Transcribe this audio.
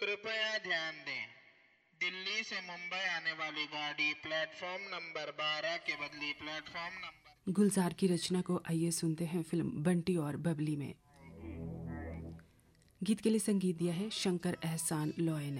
कृपया ध्यान दें, दिल्ली से मुंबई आने वाली गाड़ी प्लेटफॉर्म नंबर 12 के बदले प्लेटफॉर्म नंबर। गुलजार की रचना को आइए सुनते हैं फिल्म बंटी और बबली में। गीत के लिए संगीत दिया है शंकर एहसान लॉय ने।